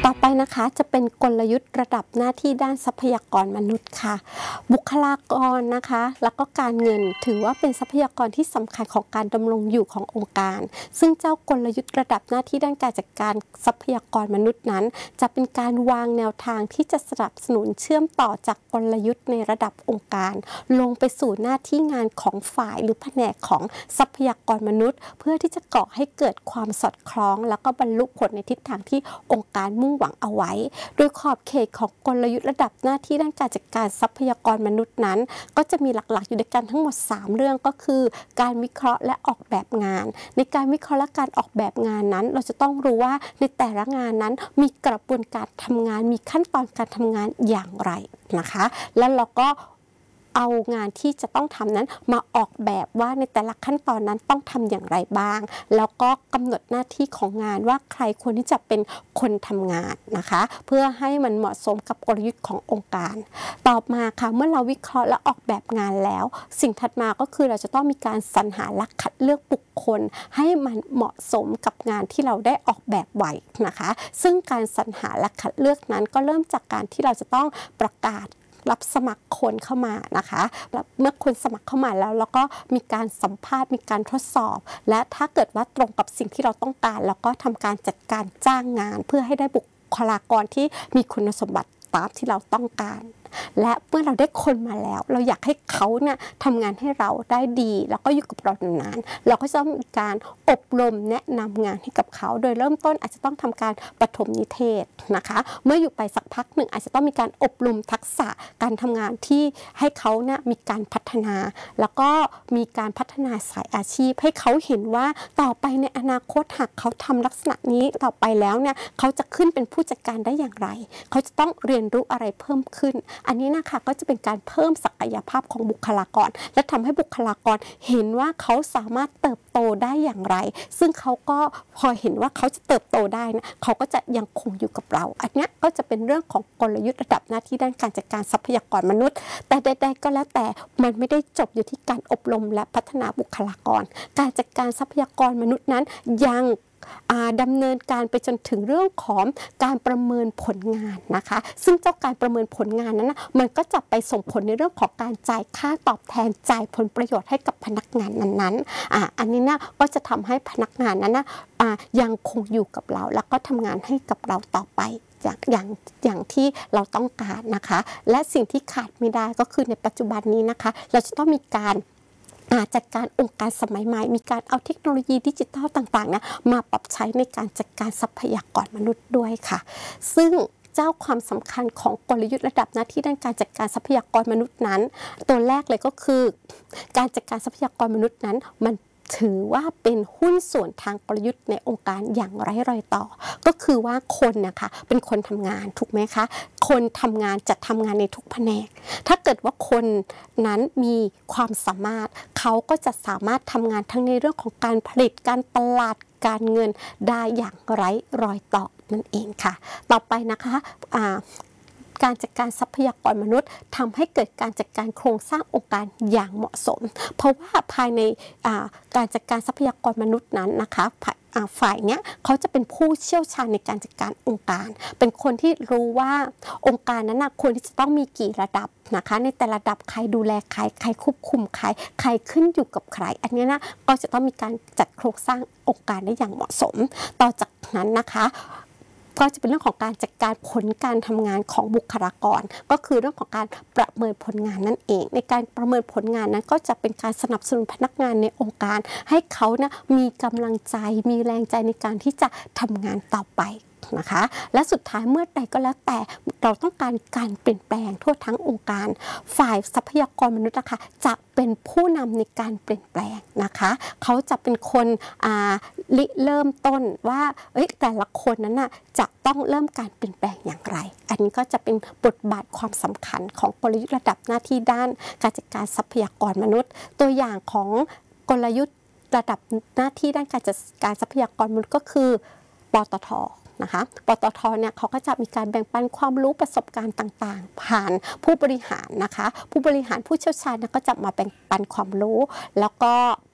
ต่อไปนะคะจะเป็นกลยุทธ์ระดับหน้าที่ด้านทรัพยากรมนุษย์ค่ะบุคลากรนะคะแล้วก็การเงินถือว่าเป็นทรัพยากรที่สำคัญของการดำรงอยู่ขององค์การซึ่งเจ้ากลยุทธ์ระดับหน้าที่ด้านการจัดการทรัพยากรมนุษย์นั้นจะเป็นการวางแนวทางที่จะสนับสนุนเชื่อมต่อจากกลยุทธ์ในระดับองค์การลงไปสู่หน้าที่งานของฝ่ายหรือแผนกของทรัพยากรมนุษย์เพื่อที่จะก่อให้เกิดความสอดคล้องแล้วก็บรรลุผลในทิศทางที่องค์การมุ่งหวังเอาไว้โดยขอบเขตของกลยุทธ์ระดับหน้าที่ด้านการจัดการทรัพยากรมนุษย์นั้นก็จะมีหลักๆอยู่ด้วยกันทั้งหมด3เรื่องก็คือการวิเคราะห์และออกแบบงานในการวิเคราะห์และการออกแบบงานนั้นเราจะต้องรู้ว่าในแต่ละงานนั้นมีกระบวนการทำงานมีขั้นตอนการทำงานอย่างไรนะคะแล้วเราก็เอางานที่จะต้องทำนั้นมาออกแบบว่าในแต่ละขั้นตอนนั้นต้องทำอย่างไรบ้างแล้วก็กำหนดหน้าที่ของงานว่าใครควรที่จะเป็นคนทำงานนะคะเพื่อให้มันเหมาะสมกับกลยุทธ์ขององค์การต่อมาค่ะเมื่อเราวิเคราะห์และออกแบบงานแล้วสิ่งถัดมาก็คือเราจะต้องมีการสรรหาและคัดเลือกบุคคลให้มันเหมาะสมกับงานที่เราได้ออกแบบไว้นะคะซึ่งการสรรหาและคัดเลือกนั้นก็เริ่มจากการที่เราจะต้องประกาศรับสมัครคนเข้ามานะคะเมื่อคนสมัครเข้ามาแล้วก็มีการสัมภาษณ์มีการทดสอบและถ้าเกิดว่าตรงกับสิ่งที่เราต้องการแล้วก็ทำการจัดการจ้างงานเพื่อให้ได้บุคลากรที่มีคุณสมบัติตามที่เราต้องการและเมื่อเราได้คนมาแล้วเราอยากให้เขาเนี่ยทำงานให้เราได้ดีแล้วก็อยู่กับเรานานๆเราก็จะมีการอบรมแนะนำงานให้กับเขาโดยเริ่มต้นอาจจะต้องทำการปฐมนิเทศนะคะเมื่ออยู่ไปสักพักหนึ่งอาจจะต้องมีการอบรมทักษะการทำงานที่ให้เขาเนี่ยมีการพัฒนาแล้วก็มีการพัฒนาสายอาชีพให้เขาเห็นว่าต่อไปในอนาคตหากเขาทำลักษณะนี้ต่อไปแล้วเนี่ยเขาจะขึ้นเป็นผู้จัดการได้อย่างไรเขาจะต้องเรียนรู้อะไรเพิ่มขึ้นอันนี้นะคะก็จะเป็นการเพิ่มศักยภาพของบุคลากรและทำให้บุคลากรเห็นว่าเขาสามารถเติบโตได้อย่างไรซึ่งเขาก็พอเห็นว่าเขาจะเติบโตได้นะเขาก็จะยังคงอยู่กับเราอันนี้ก็จะเป็นเรื่องของกลยุทธ์ระดับหน้าที่ด้านการจัดการทรัพยากรมนุษย์แต่ใดๆก็แล้วแต่มันไม่ได้จบอยู่ที่การอบรมและพัฒนาบุคลากรการจัดการทรัพยากรมนุษย์นั้นยังดำเนินการไปจนถึงเรื่องของการประเมินผลงานนะคะซึ่งเจ้าการประเมินผลงานนั้นนะมันก็จะไปส่งผลในเรื่องของการจ่ายค่าตอบแทนจ่ายผลประโยชน์ให้กับพนักงานนั้นๆอันนี้นะก็จะทำให้พนักงานนั้นนะยังคงอยู่กับเราแล้วก็ทำงานให้กับเราต่อไปอย่างที่เราต้องการนะคะและสิ่งที่ขาดไม่ได้ก็คือในปัจจุบันนี้นะคะเราจะต้องมีการจัดการองค์การสมัยใหม่มีการเอาเทคโนโลยีดิจิทัลต่างๆนะมาปรับใช้ในการจัดการทรัพยากรมนุษย์ด้วยค่ะซึ่งเจ้าความสำคัญของกลยุทธ์ระดับหน้าที่ด้านการจัดการทรัพยากรมนุษย์นั้นตัวแรกเลยก็คือการจัดการทรัพยากรมนุษย์นั้นมันถือว่าเป็นหุ้นส่วนทางกลยุทธ์ในองค์การอย่างไร้รอยต่อก็คือว่าคนนะคะเป็นคนทำงานถูกไหมคะคนทำงานจะทำงานในทุกแผนกถ้าเกิดว่าคนนั้นมีความสามารถเขาก็จะสามารถทำงานทั้งในเรื่องของการผลิตการตลาดการเงินได้อย่างไร้รอยต่อนั่นเองค่ะต่อไปนะคะการจัดการทรัพยากรมนุษย์ทำให้เกิดการจัดการโครงสร้างองค์การอย่างเหมาะสมเพราะว่าภายในการจัดการทรัพยากรมนุษย์นั้นนะคะฝ่ายเนี้ยเขาจะเป็นผู้เชี่ยวชาญในการจัดการองค์การเป็นคนที่รู้ว่าองค์การนั้นควรที่จะต้องมีกี่ระดับนะคะในแต่ละระดับใครดูแลใครควบคุมใครขึ้นอยู่กับใครอันนี้นะก็จะต้องมีการจัดโครงสร้างองค์การได้อย่างเหมาะสมต่อจากนั้นนะคะก็จะเป็นเรื่องของการจัดการผลการทำงานของบุคลากรก็คือเรื่องของการประเมินผลงานนั่นเองในการประเมินผลงานนั้นก็จะเป็นการสนับสนุนพนักงานในองค์การให้เขานะมีกำลังใจมีแรงใจในการที่จะทำงานต่อไปนะคะและสุดท้ายเมื่อใดก็แล้วแต่เราต้องการเปลี่ยนแปลงทั่วทั้งองค์การฝ่ายทรัพยากรมนุษย์นะคะจะเป็นผู้นำในการเปลี่ยนแปลงนะคะเขาจะเป็นคนเริ่มต้นว่าแต่ละคนนั้นน่ะจะต้องเริ่มการเปลี่ยนแปลงอย่างไรอันนี้ก็จะเป็นบทบาทความสำคัญของกลยุทธ์ระดับหน้าที่ด้านการจัดการทรัพยากรมนุษย์ตัวอย่างของกลยุทธ์ระดับหน้าที่ด้านการจัดการทรัพยากรมนุษย์ก็คือปตท.นะคะปตท.เนี่ยเขาก็จะมีการแบ่งปันความรู้ประสบการณ์ต่างๆผ่านผู้บริหารนะคะผู้บริหารผู้เชี่ยวชาญก็จะมาแบ่งปันความรู้แล้วก็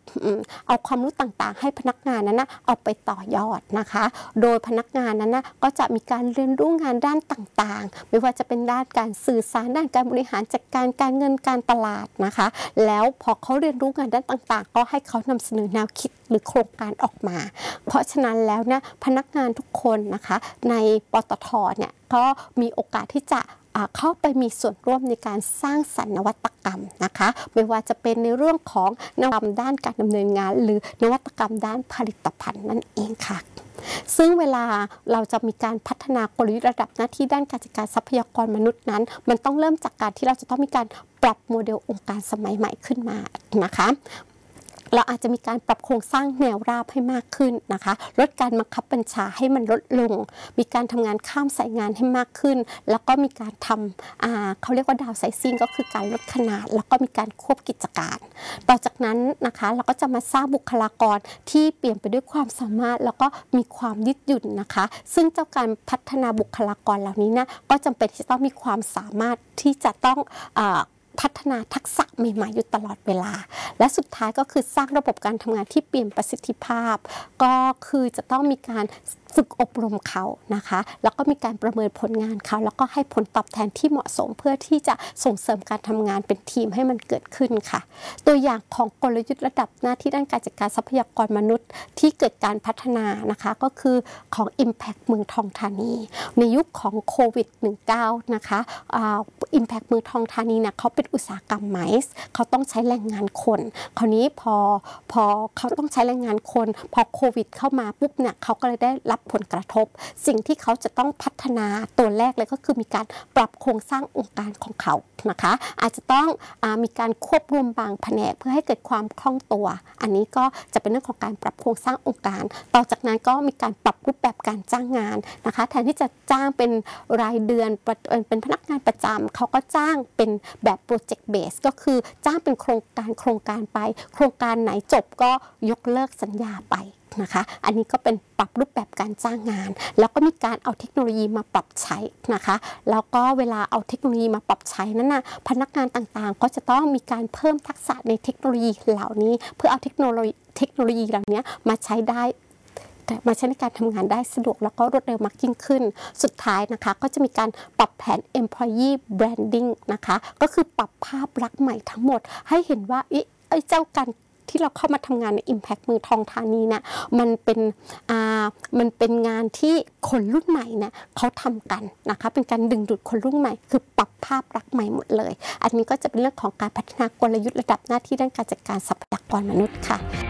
เอาความรู้ต่างๆให้พนักงานนั้นนะเอาไปต่อยอดนะคะโดยพนักงานนั้นนะก็จะมีการเรียนรู้งานด้านต่างๆไม่ว่าจะเป็นด้านการสื่อสารด้านการบริหารจัดการการเงินการตลาดนะคะแล้วพอเขาเรียนรู้งานด้านต่างๆก็ให้เขานำเสนอแนวคิดหรือโครงการออกมาเพราะฉะนั้นแล้วนะพนักงานทุกคนนะคะในปตทเนี่ยก็มีโอกาสที่จะเข้าไปมีส่วนร่วมในการสร้างสรรค์นวัตกรรมนะคะไม่ว่าจะเป็นในเรื่องของนวัตกรรมด้านการดำเนินงานหรือนวัตกรรมด้านผลิตภัณฑ์นั่นเองค่ะซึ่งเวลาเราจะมีการพัฒนากลยุทธ์ระดับหน้าที่ด้านการจัดการทรัพยากรมนุษย์นั้นมันต้องเริ่มจากการที่เราจะต้องมีการปรับโมเดลองค์การสมัยใหม่ขึ้นมานะคะเราอาจจะมีการปรับโครงสร้างแนวราบให้มากขึ้นนะคะลดการบังคับบัญชาให้มันลดลงมีการทำงานข้ามสายงานให้มากขึ้นแล้วก็มีการทำเขาเรียกว่าดาวไซซิ่งก็คือการลดขนาดแล้วก็มีการควบกิจการต่อจากนั้นนะคะเราก็จะมาสร้างบุคลากรที่เปลี่ยนไปด้วยความสามารถแล้วก็มีความยืดหยุ่นนะคะซึ่งเจ้าการพัฒนาบุคลากรเหล่านี้นะก็จำเป็นที่จะต้องมีความสามารถที่จะต้องพัฒนาทักษะใหม่ๆอยู่ตลอดเวลาและสุดท้ายก็คือสร้างระบบการทำงานที่เปลี่ยนประสิทธิภาพก็คือจะต้องมีการฝึกอบรมเขานะคะแล้วก็มีการประเมินผลงานเขาแล้วก็ให้ผลตอบแทนที่เหมาะสมเพื่อที่จะส่งเสริมการทำงานเป็นทีมให้มันเกิดขึ้นค่ะตัวอย่างของกลยุทธ์ระดับหน้าที่ด้านการจัดการทรัพยากรมนุษย์ที่เกิดการพัฒนานะคะก็คือของ Impact เมืองทองธานีในยุคของโควิด -19 นะคะImpact เมืองทองธานีเนี่ยเขาเป็นอุตสาหกรรมไมซ์เขาต้องใช้แรงงานคนคราวนี้พอเขาต้องใช้แรงงานคนพอโควิดเข้ามาปุ๊บเนี่ยเขาก็เลยได้รับผลกระทบสิ่งที่เขาจะต้องพัฒนาตัวแรกเลยก็คือมีการปรับโครงสร้างองค์การของเขานะคะอาจจะต้องมีการควบรวมบางแผนกเพื่อให้เกิดความคล่องตัวอันนี้ก็จะเป็นเรื่องของการปรับโครงสร้างองค์การต่อจากนั้นก็มีการปรับรูปแบบการจ้างงานนะคะแทนที่จะจ้างเป็นรายเดือนเป็นพนักงานประจำเขาก็จ้างเป็นแบบโปรเจกต์เบสก็คือจ้างเป็นโครงการไปโครงการไหนจบก็ยกเลิกสัญญาไปนะคะอันนี้ก็เป็นปรับรูปแบบการจ้างงานแล้วก็มีการเอาเทคโนโลยีมาปรับใช้นะคะแล้วก็เวลาเอาเทคโนโลยีมาปรับใช้นั้นนะพนักงานต่างๆก็จะต้องมีการเพิ่มทักษะในเทคโนโลยีเหล่านี้เพื่อเอาเทคโนโลยีเหล่านี้มาใช้ในการทำงานได้สะดวกแล้วก็รวดเร็วมากยิ่งขึ้นสุดท้ายนะคะก็จะมีการปรับแผน employee branding นะคะก็คือปรับภาพลักษณ์ใหม่ทั้งหมดให้เห็นว่าเจ้าการที่เราเข้ามาทำงานใน Impact เมืองทองธานีเนี่ยมันเป็นงานที่คนรุ่นใหม่เนี่ยเขาทำกันนะคะเป็นการดึงดูดคนรุ่นใหม่คือปรับภาพลักษณ์ใหม่หมดเลยอันนี้ก็จะเป็นเรื่องของการพัฒนากลยุทธ์ระดับหน้าที่ด้านการจัดการทรัพยากรมนุษย์ค่ะ